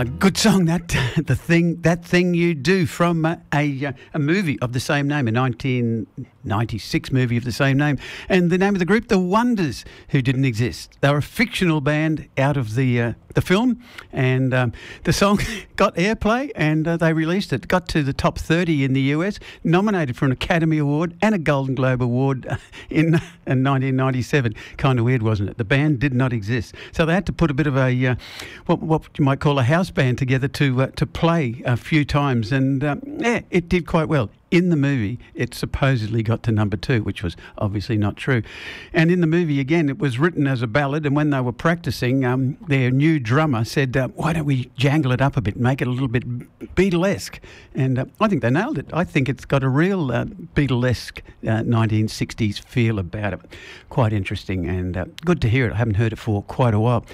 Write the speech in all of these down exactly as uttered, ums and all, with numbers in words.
Uh, good song, that the thing, that thing you do, from uh, a uh, a movie of the same name, a nineteen ninety-six movie of the same name, and the name of the group, The Wonders, who didn't exist. They were a fictional band out of the uh, the film, and um, the song got airplay, and uh, they released it. Got to the top thirty in the U S, nominated for an Academy Award and a Golden Globe Award uh, in, in nineteen ninety-seven. Kind of weird, wasn't it? The band did not exist, so they had to put a bit of a uh, what what you might call a house band together to uh, to play a few times, and um, yeah, it did quite well. In the movie, it supposedly got to number two, which was obviously not true. And in the movie, again, it was written as a ballad, and when they were practicing, um, their new drummer said, uh, why don't we jangle it up a bit, make it a little bit Beatlesque? And uh, I think they nailed it. I think it's got a real uh, Beatlesque uh, nineteen sixties feel about it. Quite interesting, and uh, good to hear it. I haven't heard it for quite a while.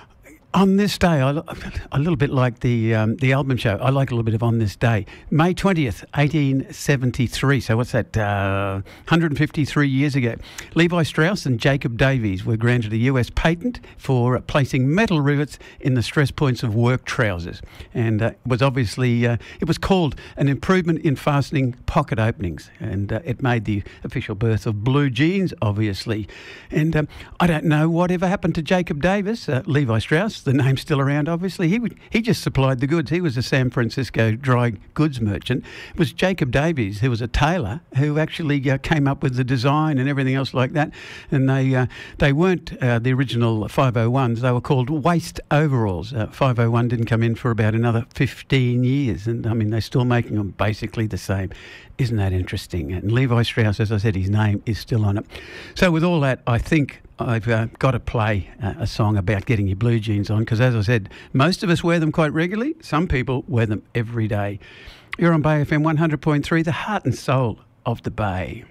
On This Day, I, a little bit like the um, the album show, I like a little bit of On This Day. May twentieth, eighteen seventy-three, so what's that, uh, one hundred fifty-three years ago. Levi Strauss and Jacob Davies were granted a U S patent for placing metal rivets in the stress points of work trousers. And uh, it was obviously, uh, it was called an improvement in fastening pocket openings. And uh, it made the official birth of blue jeans, obviously. And um, I don't know whatever happened to Jacob Davies, uh, Levi Strauss. The name's still around, obviously. He would, he just supplied the goods. He was a San Francisco dry goods merchant. It was Jacob Davies, who was a tailor, who actually uh, came up with the design and everything else like that. And they uh, they weren't uh, the original five oh ones. They were called waist overalls. Uh, five oh one didn't come in for about another fifteen years. And, I mean, they're still making them basically the same. Isn't that interesting? And Levi Strauss, as I said, his name is still on it. So with all that, I think I've uh, got to play uh, a song about getting your blue jeans on, because, as I said, most of us wear them quite regularly. Some people wear them every day. You're on Bay F M one hundred point three, the heart and soul of the Bay.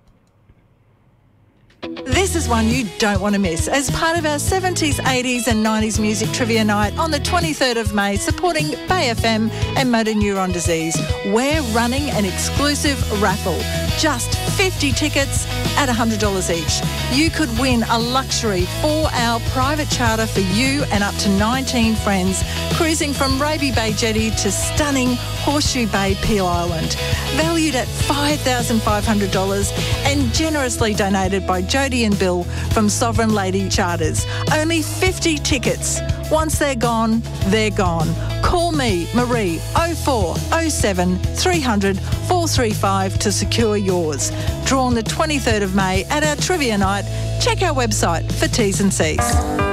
This is one you don't want to miss as part of our seventies, eighties and nineties music trivia night on the twenty-third of May, supporting Bay F M and motor neuron disease. We're running an exclusive raffle. Just fifty tickets at one hundred dollars each. You could win a luxury four-hour private charter for you and up to nineteen friends, cruising from Raby Bay Jetty to stunning Horseshoe Bay Peel Island. Valued at five thousand five hundred dollars and generously donated by Jodie and Bill from Sovereign Lady Charters. Only fifty tickets. Once they're gone, they're gone. Call me, Marie, oh four oh seven three hundred four three five to secure yours. Drawn the twenty-third of May at our trivia night. Check our website for T's and C's.